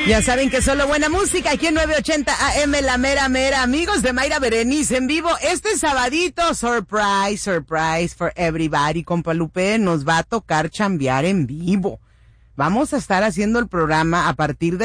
Ya saben que solo buena música aquí en 980 AM, la mera mera. Amigos de Mayra Berenice en vivo este sabadito, surprise for everybody. Compa Lupe, nos va a tocar chambear en vivo. Vamos a estar haciendo el programa a partir de